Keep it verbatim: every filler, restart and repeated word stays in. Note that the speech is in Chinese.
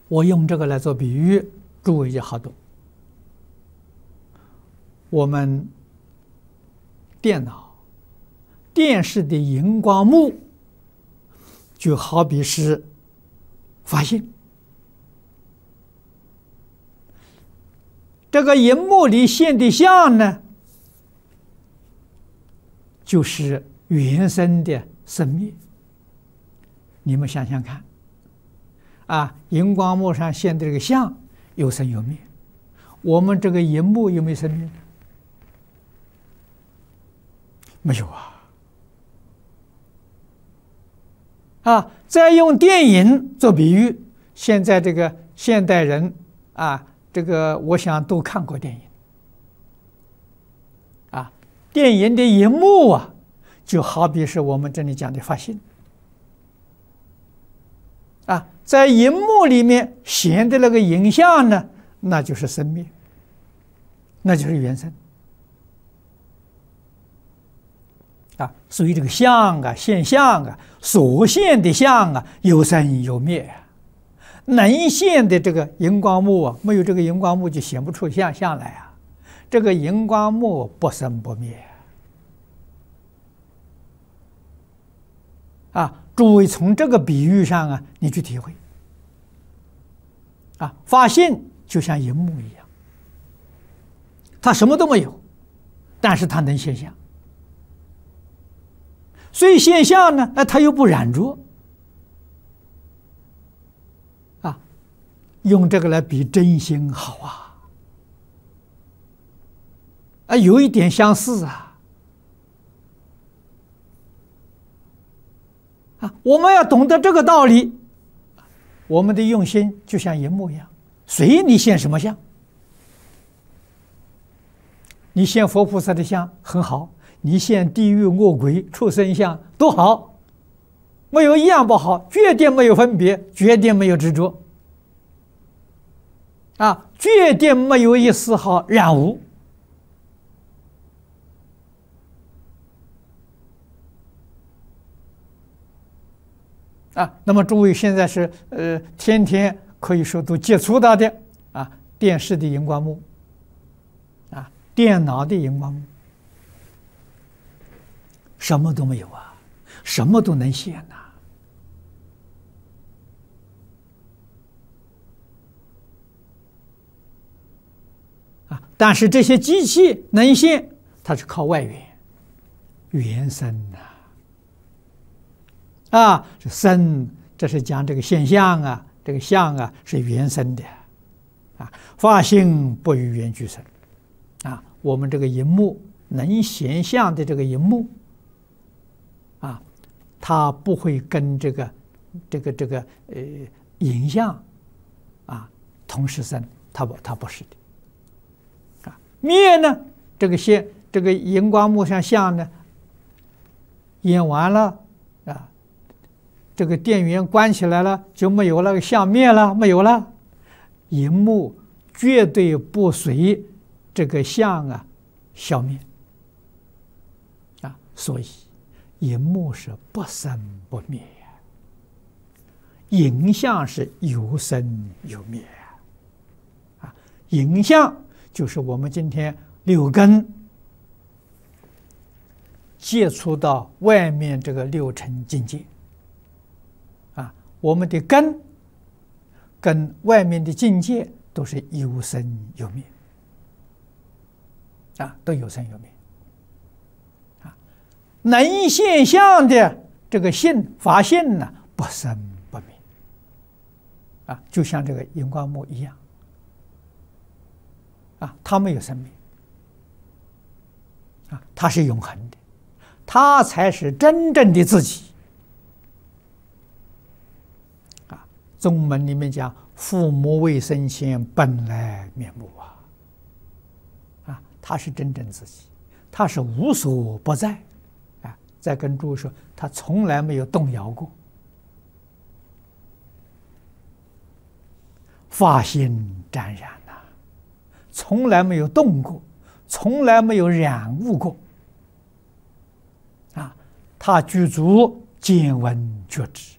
我用这个来做比喻，诸位就好懂。我们电脑、电视的荧光幕，就好比是发信。这个荧幕里现的像呢，就是原生的生灭。你们想想看，啊，荧光幕上现的这个像有生有灭，我们这个荧幕有没有生灭？没有啊！啊，再用电影做比喻，现在这个现代人啊，这个我想都看过电影。啊，电影的荧幕啊，就好比是我们这里讲的发信。啊，在荧幕里面显的那个影像呢，那就是生灭，那就是原生。啊，所以这个相啊、现象啊、所现的相啊，有生有灭啊。能现的这个荧光幕啊，没有这个荧光幕就显不出像相来啊。这个荧光幕不生不灭啊。啊，诸位从这个比喻上啊，你去体会。啊，发现就像荧幕一样，它什么都没有，但是它能现象。所以现象呢，那它又不染着。啊，用这个来比真心好啊，啊，有一点相似啊。啊，我们要懂得这个道理，我们的用心就像荧幕一样，随你现什么相。你现佛菩萨的像很好，你现地狱恶鬼畜生相都好，没有一样不好，绝对没有分别，绝对没有执着，啊，绝对没有一丝毫染污。啊，那么诸位现在是呃天天可以说都接触到的啊，电视的荧光幕，啊，电脑的荧光幕，什么都没有啊，什么都能现呐。啊，但是这些机器能现，它是靠外缘，原生呐。啊，这生，这是讲这个现象啊，这个相啊是原生的，啊，法性不与缘俱生，啊，我们这个荧幕能显相的这个荧幕，啊，它不会跟这个这个这个呃影像啊同时生，它不它不是的，啊，灭呢，这个现这个荧光幕上相呢，演完了啊。这个电源关起来了，就没有了，相灭了，没有了。荧幕绝对不随这个相啊消灭啊，所以荧幕是不生不灭呀，影像是有生有灭啊。影像就是我们今天六根接触到外面这个六尘境界。我们的根跟外面的境界都是有生有灭，啊，都有生有灭，啊，能现象的这个性法性呢，不生不灭，啊，就像这个荧光幕一样，啊，它没有生灭，啊，它是永恒的，它才是真正的自己。宗门里面讲，父母未生前本来面目啊，啊，他是真正自己，他是无所不在，啊，再跟诸位说，他从来没有动摇过，法心湛然呐，从来没有动过，从来没有染污过，啊，他具足见闻觉知。